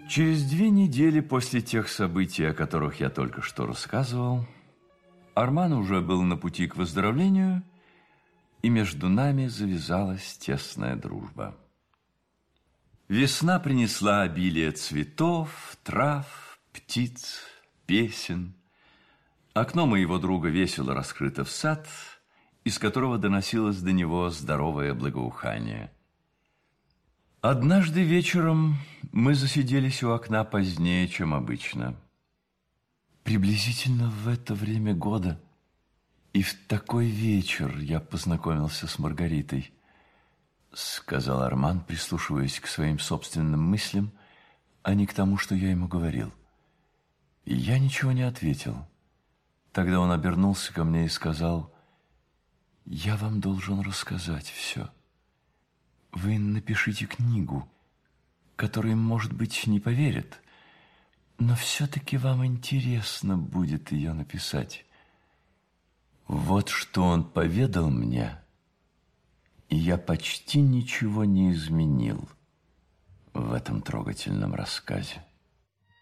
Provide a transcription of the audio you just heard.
Через 2 недели после тех событий, о которых я только что рассказывал, Арман уже был на пути к выздоровлению, и между нами завязалась тесная дружба. Весна принесла обилие цветов, трав, птиц, песен. Окно моего друга весело раскрыто в сад, из которого доносилось до него здоровое благоухание. Однажды вечером мы засиделись у окна позднее, чем обычно. Приблизительно в это время года и в такой вечер я познакомился с Маргаритой, сказал Арман, прислушиваясь к своим собственным мыслям, а не к тому, что я ему говорил. И я ничего не ответил. Тогда он обернулся ко мне и сказал: «Я вам должен рассказать все. Вы напишите книгу, которой, может быть, не поверят, но все-таки вам интересно будет ее написать». Вот что он поведал мне, и я почти ничего не изменил в этом трогательном рассказе.